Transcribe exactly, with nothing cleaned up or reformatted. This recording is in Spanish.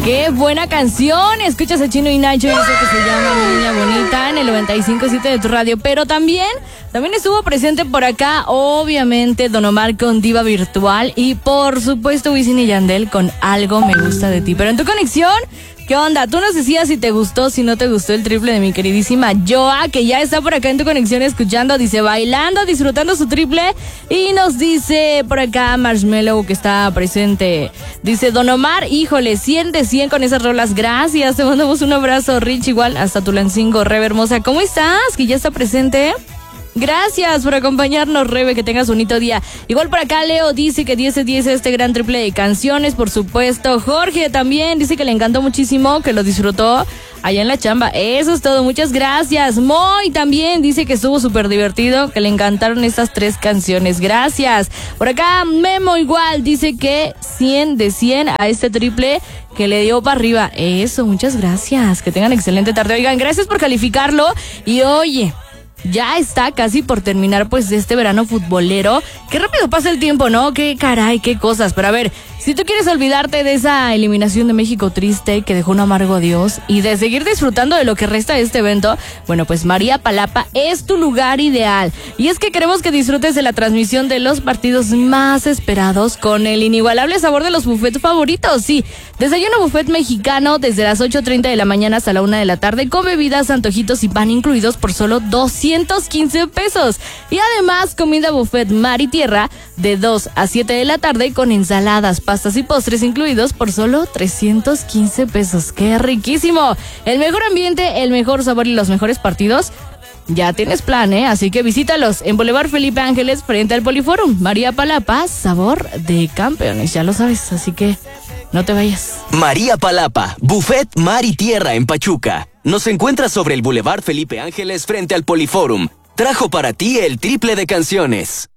¡Qué buena canción! Escuchas a Chino y Nacho y eso que se llama Niña Bonita en el noventa y cinco punto siete de tu radio. Pero también, también estuvo presente por acá, obviamente, Don Omar con Diva Virtual y por supuesto Wisin y Yandel con Algo Me Gusta de Ti. Pero en tu conexión, ¿qué onda? Tú nos decías si te gustó, si no te gustó el triple de mi queridísima Joa, que ya está por acá en tu conexión escuchando, dice bailando, disfrutando su triple. Y nos dice por acá Marshmallow que está presente. Dice Don Omar, híjole, cien de cien con esas rolas, gracias. Te mandamos un abrazo, Rich, igual hasta Tulancingo, Rebe hermosa. ¿Cómo estás? Que ya está presente. Gracias por acompañarnos, Rebe, que tengas un bonito día. Igual por acá Leo dice que diez de diez este gran triple de canciones, por supuesto. Jorge también dice que le encantó muchísimo, que lo disfrutó allá en la chamba. Eso es todo, muchas gracias. Moy también dice que estuvo súper divertido, que le encantaron estas tres canciones. Gracias. Por acá Memo igual dice que cien de cien a este triple que le dio para arriba. Eso, muchas gracias. Que tengan excelente tarde. Oigan, gracias por calificarlo. Y oye, ya está casi por terminar pues este verano futbolero. Qué rápido pasa el tiempo, ¿no? Qué caray, qué cosas. Pero a ver, si tú quieres olvidarte de esa eliminación de México triste que dejó un amargo adiós y de seguir disfrutando de lo que resta de este evento, bueno, pues María Palapa es tu lugar ideal. Y es que queremos que disfrutes de la transmisión de los partidos más esperados con el inigualable sabor de los buffets favoritos. Sí, desayuno buffet mexicano desde las ocho treinta de la mañana hasta la una de la tarde con bebidas, antojitos y pan incluidos por solo doscientos quince pesos. Y además comida buffet mar y tierra de dos a siete de la tarde con ensaladas, pastas y postres incluidos por solo trescientos quince pesos. ¡Qué riquísimo! El mejor ambiente, el mejor sabor y los mejores partidos. Ya tienes plan, ¿eh? Así que visítalos en Boulevard Felipe Ángeles frente al Poliforum. María Palapa, sabor de campeones, ya lo sabes, así que no te vayas. María Palapa, buffet mar y tierra en Pachuca. Nos encuentras sobre el Boulevard Felipe Ángeles frente al Poliforum. Trajo para ti el triple de canciones.